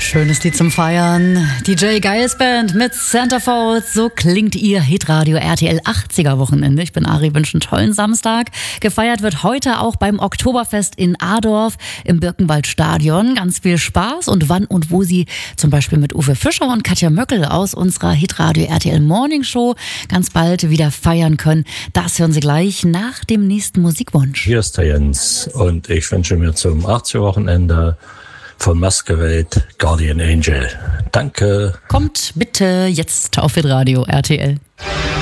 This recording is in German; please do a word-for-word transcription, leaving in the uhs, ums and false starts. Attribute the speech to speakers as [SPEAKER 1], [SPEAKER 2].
[SPEAKER 1] Schönes Lied zum Feiern. D J Geils Band mit Centerfold. So klingt ihr Hitradio R T L achtziger Wochenende. Ich bin Ari, wünsche einen tollen Samstag. Gefeiert wird heute auch beim Oktoberfest in Adorf im Birkenwald-Stadion. Ganz viel Spaß und wann und wo Sie zum Beispiel mit Uwe Fischer und Katja Möckel aus unserer Hitradio R T L Morning Show ganz bald wieder feiern können. Das hören Sie gleich nach dem nächsten Musikwunsch.
[SPEAKER 2] Hier ist der Jens und ich wünsche mir zum achtziger Wochenende von Masquerade Guardian Angel. Danke.
[SPEAKER 1] Kommt bitte jetzt auf Hitradio R T L.